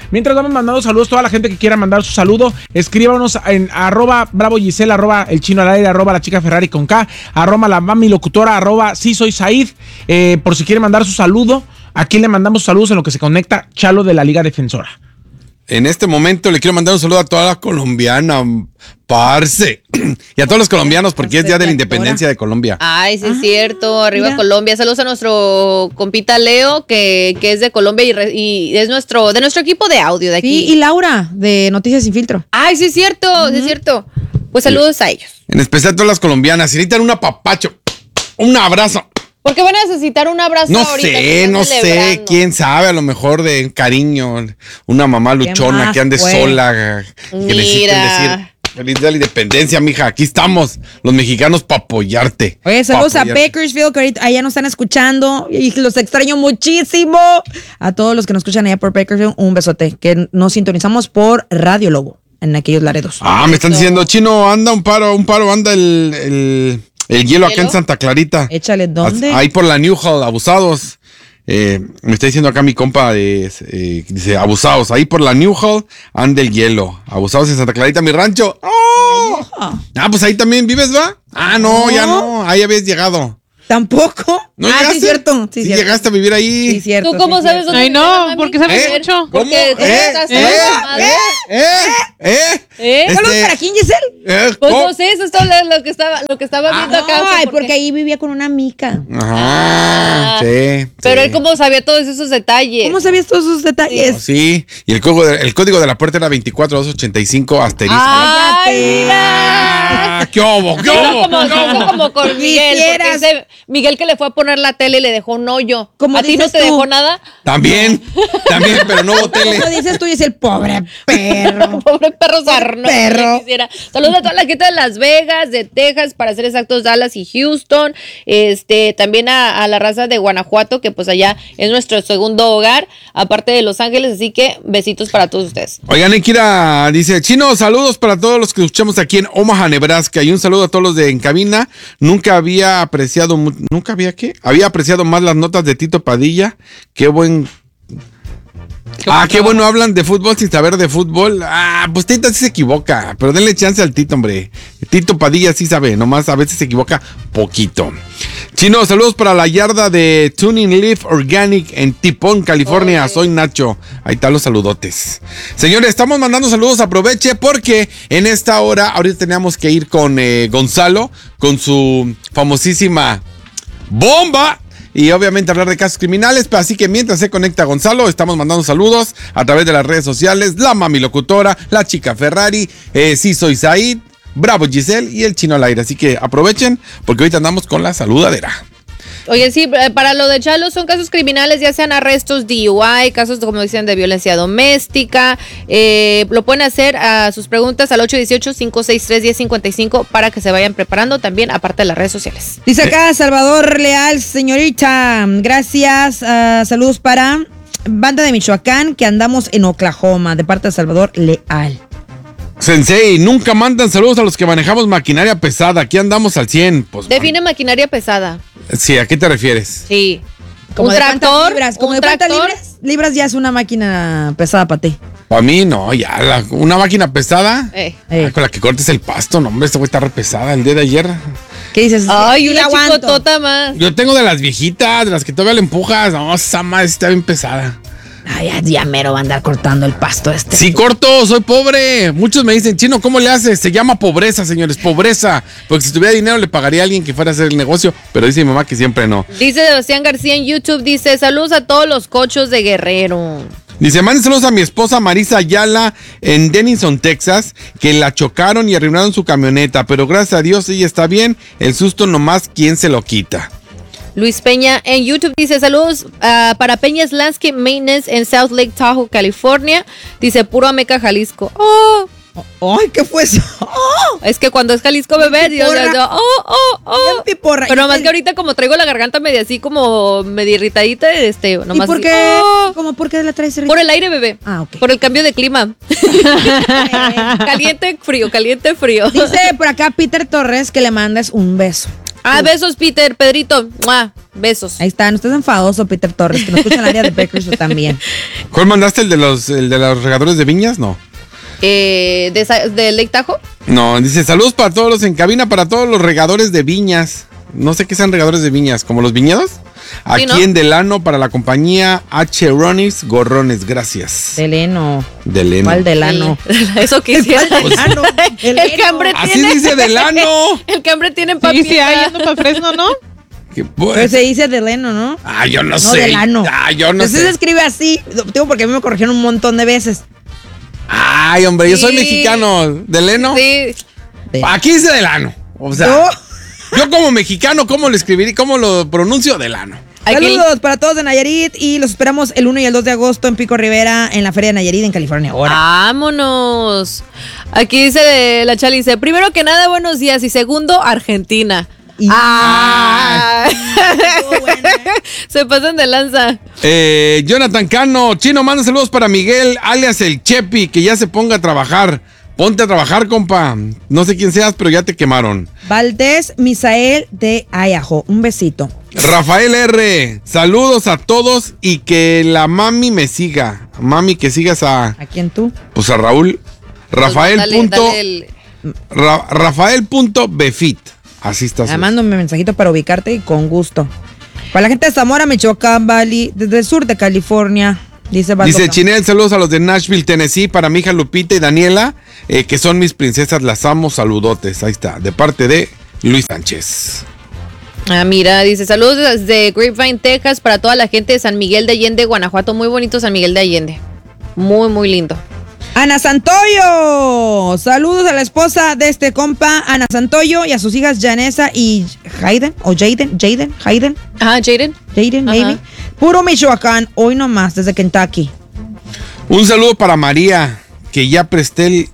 Mientras vamos mandando saludos, toda la gente que quiera mandar su saludo, escríbanos en @bravogiselle, @el chino al aire, @la chica Ferrari con K, @la mami locutora, @sí soy Said, por si quiere mandar su saludo. Aquí le mandamos saludos en lo que se conecta Chalo de la Liga Defensora. En este momento le quiero mandar un saludo a toda la colombiana, parce. Y a todos los colombianos, porque es Día de la Independencia de Colombia. Ay, sí es cierto. Arriba mira. Colombia. Saludos a nuestro compita Leo, que es de Colombia y es de nuestro equipo de audio de aquí. Sí, y Laura, de Noticias Sin Filtro. Ay, sí es cierto, sí es cierto. Pues saludos a ellos. En especial a todas las colombianas. Si necesitan un apapacho, un abrazo. ¿Por qué van a necesitar un abrazo ahorita? No sé, quién sabe, a lo mejor de cariño, una mamá luchona que ande sola, que necesiten decir, feliz día de la independencia, mija, aquí estamos, los mexicanos para apoyarte. Oye, saludos a Bakersfield, que ahorita allá nos están escuchando y los extraño muchísimo. A todos los que nos escuchan allá por Bakersfield, un besote, que nos sintonizamos por Radio Lobo, en aquellos Laredos. Me están diciendo, Chino, anda un paro, anda el hielo acá en Santa Clarita. Échale, ¿dónde? Ahí por la Newhall, abusados. Me está diciendo acá mi compa, dice, abusados. Ahí por la Newhall anda el hielo. Abusados en Santa Clarita, mi rancho. ¡Oh! Pues ahí también vives, ¿va? No, ya no. Ahí habías llegado. ¿Tampoco? ¿No llegaste? Sí, cierto. Sí, llegaste a vivir ahí. Sí, cierto. ¿Tú cómo sabes dónde? Ay, no, porque sabes mucho. Porque ¿Saludos para quién, Giselle? Pues no sé, eso es todo lo que estaba viendo acá. Ay, porque ahí vivía con una mica. Ajá, sí. Pero él cómo sabía todos esos detalles. ¿Cómo sabías todos esos detalles? Sí, y el código de la puerta era 24285 asterisco. ¡Ay, mira! ¿Qué hubo? Como con Miguel. Miguel que le fue a poner la tele y le dejó un hoyo. ¿A ti no te dejó nada? También, pero no hubo tele. Como dices tú, es el pobre perro. Pobre perro sarno. Saludos a toda la gente de Las Vegas, de Texas, para ser exactos, Dallas y Houston. También a la raza de Guanajuato, que pues allá es nuestro segundo hogar, aparte de Los Ángeles, así que besitos para todos ustedes. Oigan, Ikira dice, Chino, saludos para todos los que escuchamos aquí en Omaha, Nebraska, y un saludo a todos los de En Cabina. Había apreciado más las notas de Tito Padilla. Qué bueno hablan de fútbol sin saber de fútbol. Pues Tito sí se equivoca, pero denle chance al Tito, hombre. Tito Padilla sí sabe, nomás a veces se equivoca poquito. Chino, saludos para la yarda de Tuning Leaf Organic en Tipón, California. Okay. Soy Nacho. Ahí están los saludotes. Señores, estamos mandando saludos. Aproveche porque en esta hora, ahorita teníamos que ir con Gonzalo, con su famosísima bomba. Y obviamente hablar de casos criminales, así que mientras se conecta Gonzalo, estamos mandando saludos a través de las redes sociales, la mami locutora, la chica Ferrari, sí soy Said, Bravo Giselle y el Chino al aire. Así que aprovechen porque ahorita andamos con la saludadera. Oye, sí, para lo de Chalo son casos criminales, ya sean arrestos, DUI, casos, como dicen, de violencia doméstica. Lo pueden hacer a sus preguntas al 818-563-1055 para que se vayan preparando también, aparte de las redes sociales. Dice acá Salvador Leal, señorita, gracias. Saludos para Banda de Michoacán, que andamos en Oklahoma, de parte de Salvador Leal. Sensei, nunca mandan saludos a los que manejamos maquinaria pesada. Aquí andamos al 100. Pues, define maquinaria pesada. Sí, ¿a qué te refieres? Sí. Como un tractor. Como de cuántas libras ya es una máquina pesada para ti. Para mí, no, ya. Una máquina pesada. Con la que cortes el pasto, no, hombre, esta güey está re pesada el día de ayer. ¿Qué dices? Ay, una chicotota más. Yo tengo de las viejitas, de las que todavía le empujas. No, esa madre está bien pesada. Ay, ya mero va a andar cortando el pasto este. Sí, corto, soy pobre. Muchos me dicen, Chino, ¿cómo le haces? Se llama pobreza, señores, pobreza. Porque si tuviera dinero le pagaría a alguien que fuera a hacer el negocio, pero dice mi mamá que siempre no. Dice Sebastián García en YouTube, dice, saludos a todos los cochos de Guerrero. Dice, manden saludos a mi esposa Marisa Ayala en Denison, Texas, que la chocaron y arruinaron su camioneta, pero gracias a Dios ella está bien, el susto nomás, ¿quién se lo quita? Luis Peña en YouTube dice, saludos para Peña's Landscape Maintenance en South Lake Tahoe, California. Dice, puro Ameca, Jalisco. ¡Oh! ¡Ay, qué fue eso! ¡Oh! Es que cuando es Jalisco, bebé, Dios, pero más que ahorita como traigo la garganta media así como medio irritadita, nomás. ¿Y por qué? ¿Cómo por qué la traes irritada? Por el aire, bebé. Ok. Por el cambio de clima. Caliente, frío, caliente, frío. Dice por acá Peter Torres que le mandes un beso. Besos, Peter, Pedrito. ¡Mua! Besos. Ahí está, no estés enfadoso, Peter Torres, que nos escucha en el área de Bakersfield también. ¿Cuál mandaste? ¿El de los regadores de viñas? No. ¿De Lake Tahoe? No, dice, saludos para todos los en cabina, para todos los regadores de viñas. No sé qué sean regadores de viñas, ¿como los viñedos? Aquí ¿no? en Delano para la compañía H. Ronis Gorrones, gracias. Deleno. Deleno. ¿Cuál Delano? Eso quisiera. ¿Cuál Delano? El cambre Así tiene. dice Delano. El cambre tiene Sí, papita. sí, ahí ando para Fresno, ¿no? ¿Qué Pero pues? se dice Deleno, ¿no? Yo no No, sé. Delano. Yo no Entonces se sé. escribe así. Digo, porque a mí me corrigieron un montón de veces. Ay, hombre, yo soy Sí. mexicano. ¿Deleno? Sí. Aquí dice Delano. O sea, No. yo como mexicano, ¿cómo lo escribiría? ¿Cómo lo pronuncio? Delano. Aquí- Saludos para todos de Nayarit y los esperamos el 1 y el 2 de agosto en Pico Rivera en la Feria de Nayarit en California. Ahora. Vámonos. Aquí dice la Chali, dice, primero que nada, buenos días. Y segundo, Argentina. Y- Estuvo buena, Se pasan de lanza. Jonathan Cano, Chino, manda saludos para Miguel, alias el Chepi, que ya se ponga a trabajar. Ponte a trabajar, compa. No sé quién seas, pero ya te quemaron. Valdés Misael de Ayajo. Un besito. Rafael R, saludos a todos y que la mami me siga. Mami, que sigas a, ¿A quién tú? pues a Raúl. Rafael. Dale, punto- dale el- Rafael.befit. Así está. Mándame un mensajito para ubicarte y con gusto. Para la gente de Zamora, Michoacán, Bali, desde el sur de California. Dice Baldo. Dice Chinel, saludos a los de Nashville, Tennessee, para mi hija Lupita y Daniela, que son mis princesas, las amo, saludotes. Ahí está, de parte de Luis Sánchez. Mira, dice, saludos desde Grapevine, Texas, para toda la gente de San Miguel de Allende, Guanajuato. Muy bonito San Miguel de Allende. Muy, muy lindo. Ana Santoyo. Saludos a la esposa de este compa, Ana Santoyo, y a sus hijas Janessa y Hayden, o Jaden, Ajá, Jaden. Jaden, Ajá. maybe. Puro Michoacán, hoy nomás, desde Kentucky. Un saludo para María, que ya presté el...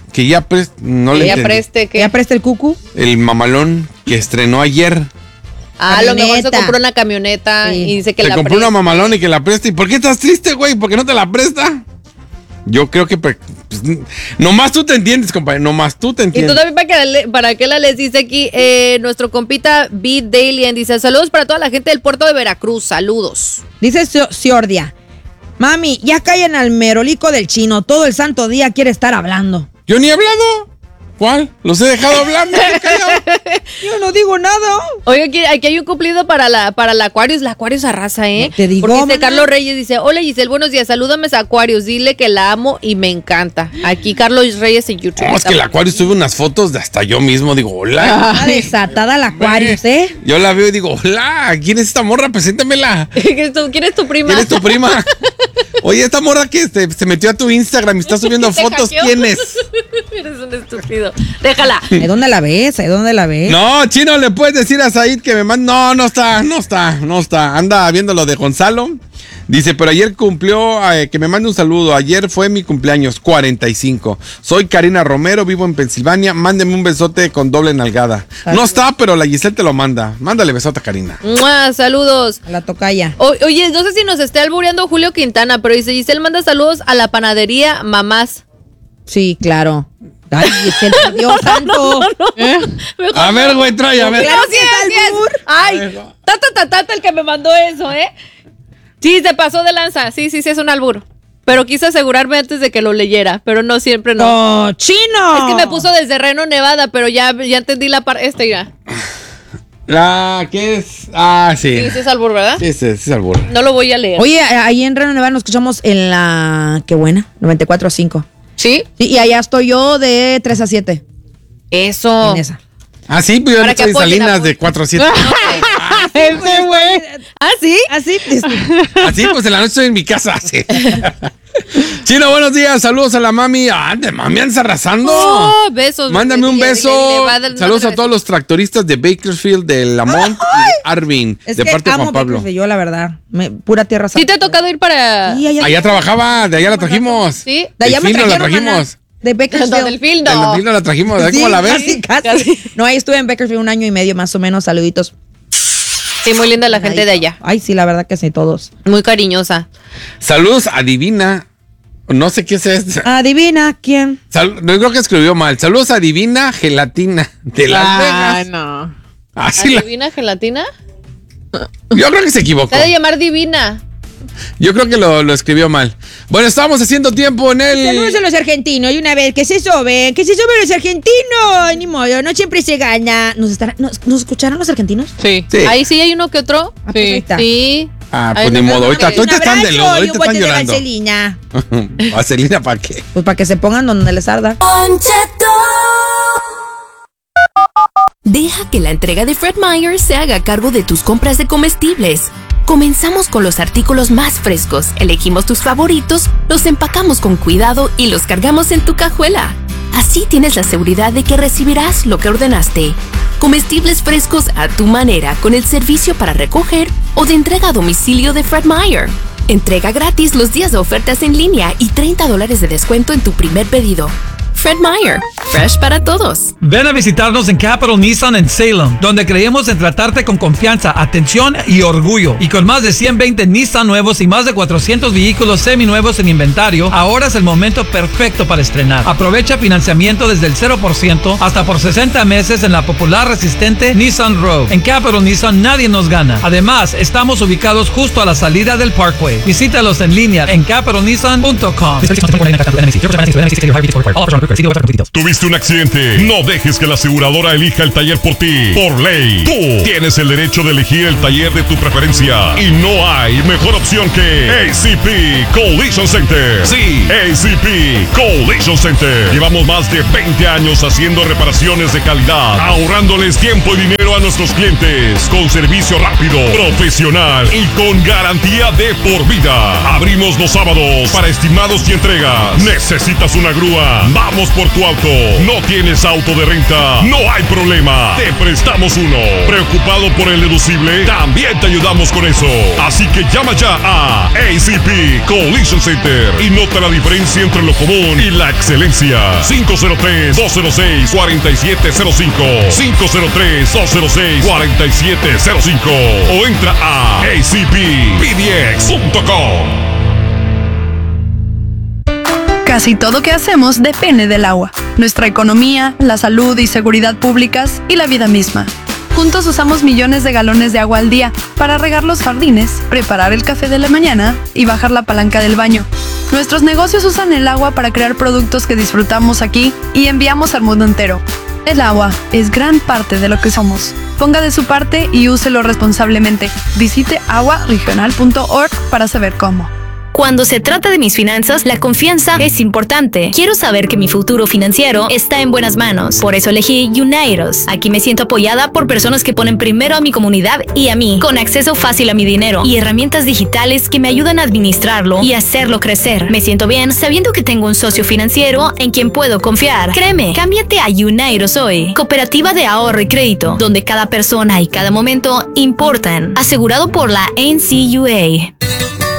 no le Ella entendí. preste que... ¿Ya presta el cucu? El mamalón que estrenó ayer. A lo mejor se Camioneta. compró una camioneta Sí. y dice que Se la compró una preste. mamalón y que la presta. ¿Y por qué estás triste, güey? ¿Por qué no te la presta? Yo creo que... pues, nomás tú te entiendes, compadre. Nomás tú te Y entiendes. tú también para que la les dice aquí, nuestro compita B. Dalien dice, saludos para toda la gente del puerto de Veracruz, saludos. Dice Ciordia. Mami, ya callen al merolico del chino. Todo el santo día quiere estar hablando. Yo ni he hablado. ¿Cuál? Los he dejado hablar. Me he callado. Yo no digo nada. Oye, aquí hay un cumplido para la Aquarius. La Aquarius arrasa, ¿eh? Te digo, Porque dice mana. Carlos Reyes, dice, hola Giselle, buenos días, salúdame a Aquarius, dile que la amo y me encanta. Aquí Carlos Reyes en YouTube. No, es que el Acuario sube unas fotos de hasta yo mismo. Digo, hola. Está desatada la Aquarius, ¿eh? Yo la veo y digo, hola, ¿quién es esta morra? Preséntamela. ¿Quién es tu prima? ¿Quién es tu prima? Oye, esta morra que se metió a tu Instagram y está subiendo ¿Te fotos, hackeó? ¿quién es? Eres un estúpido. Déjala. ¿De dónde la ves? ¿De dónde la ves? No, Chino, le puedes decir a Said que me mande. No está. Anda viendo lo de Gonzalo. Dice, pero ayer cumplió, que me mande un saludo. Ayer fue mi cumpleaños, 45. Soy Karina Romero, vivo en Pensilvania. Mándeme un besote con doble nalgada. No está, pero la Giselle te lo manda. Mándale besote a Karina. ¡Mua! Saludos. A la tocaya. Oye, no sé si nos está albureando Julio Quintana, pero dice, Giselle manda saludos a la panadería Mamás. Sí, claro. Ay, Giselle, por Dios santo. Mejor A ver, güey, trae, a ver. Claro No, que es albur. Ay, A ver, no. tata el que me mandó eso, ¿eh? Sí, se pasó de lanza. Sí, es un albur. Pero quise asegurarme antes de que lo leyera, pero no siempre no. ¡Oh, chino! Es que me puso desde Reno, Nevada, pero ya entendí la parte. Ya. ¿Qué es? Ah, sí. Sí, es albur, ¿verdad? Sí, es albur. No lo voy a leer. Oye, ahí en Reno Nevada nos escuchamos en la... Qué buena, 94.5. ¿Sí? Sí, y allá estoy yo de 3 a 7. Eso. En esa. Ah, sí, pues yo Para no que soy apoyen, Salinas apoyen. de 4 a 7. Ese güey. ¿Ah, sí? Así. Así, pues en la noche estoy en mi casa. Sí. Chino, buenos días. Saludos a la mami. De mami andas arrasando. Oh, besos. Mándame un Dile, beso. va del- Saludos no, a todos los tractoristas de Bakersfield, de Lamont y de Arvin, Es de que parte de amo Juan Pablo. Bakersfield, yo, la verdad. Pura tierra ¿Sí te ha tocado ir para...? Sí, Allá trabajaba, de allá la trajimos. ¿Sí? De allá me Delfino la trajeron, trajimos. mana. De Bakersfield. Del Phil, Del no. Delfino la trajimos. ¿Ves Sí, cómo la ves? Casi. No, ahí estuve en Bakersfield 1 año y medio más o menos. Saluditos. Sí, muy linda la gente Ay, de allá. Ay, sí, la verdad que sí, todos. Muy cariñosa. Saludos a Divina. No sé qué es esto. Adivina quién. No creo que escribió mal. Saludos a Divina Gelatina de Las Ay, Vegas. no. Así la... ¿Divina gelatina? Yo creo que se equivocó. Se ha de llamar divina. Yo creo que lo escribió mal. Bueno, estábamos haciendo tiempo en Saludos a el... los argentinos y una vez que se soben los argentinos. Ni modo, no siempre se gana. ¿Nos escucharon los argentinos? Sí. Sí. Ahí sí hay uno que otro. Ah, pues ahí está. Sí. Ah, Ahí pues ni nos modo. vemos. Ahorita están de lodo, y ahorita un bote están de llorando. vaselina. ¿Vaselina para qué? Pues para que se pongan donde les arda. Deja que la entrega de Fred Meyer se haga cargo de tus compras de comestibles. Comenzamos con los artículos más frescos, elegimos tus favoritos, los empacamos con cuidado y los cargamos en tu cajuela. Así tienes la seguridad de que recibirás lo que ordenaste. Comestibles frescos a tu manera con el servicio para recoger o de entrega a domicilio de Fred Meyer. Entrega gratis los días de ofertas en línea y $30 de descuento en tu primer pedido. Fred Meyer, fresh para todos. Ven a visitarnos en Capital Nissan en Salem, donde creemos en tratarte con confianza, atención y orgullo. Y con más de 120 Nissan nuevos y más de 400 vehículos seminuevos en inventario, ahora es el momento perfecto para estrenar. Aprovecha financiamiento desde el 0% hasta por 60 meses en la popular resistente Nissan Rogue. En Capital Nissan nadie nos gana. Además, estamos ubicados justo a la salida del Parkway. Visítalos en línea en capitalnissan.com. ¿Tuviste un accidente? No dejes que la aseguradora elija el taller por ti. Por ley, tú tienes el derecho de elegir el taller de tu preferencia. Y no hay mejor opción que ACP Collision Center. Sí, ACP Collision Center. Llevamos más de 20 años haciendo reparaciones de calidad, ahorrándoles tiempo y dinero a nuestros clientes, con servicio rápido, profesional y con garantía de por vida. Abrimos los sábados para estimados y entregas. ¿Necesitas una grúa? Vamos por tu auto. ¿No tienes auto de renta? No hay problema. Te prestamos uno. ¿Preocupado por el deducible? También te ayudamos con eso. Así que llama ya a ACP Collision Center y nota la diferencia entre lo común y la excelencia. 503-206-4705. 503-206-4705. O entra a acppdx.com. Casi todo que hacemos depende del agua. Nuestra economía, la salud y seguridad públicas y la vida misma. Juntos usamos millones de galones de agua al día para regar los jardines, preparar el café de la mañana y bajar la palanca del baño. Nuestros negocios usan el agua para crear productos que disfrutamos aquí y enviamos al mundo entero. El agua es gran parte de lo que somos. Ponga de su parte y úselo responsablemente. Visite aguaregional.org para saber cómo. Cuando se trata de mis finanzas, la confianza es importante. Quiero saber que mi futuro financiero está en buenas manos. Por eso elegí Unidos. Aquí me siento apoyada por personas que ponen primero a mi comunidad y a mí, con acceso fácil a mi dinero y herramientas digitales que me ayudan a administrarlo y hacerlo crecer. Me siento bien sabiendo que tengo un socio financiero en quien puedo confiar. Créeme, cámbiate a Unidos hoy. Cooperativa de ahorro y crédito, donde cada persona y cada momento importan. Asegurado por la NCUA.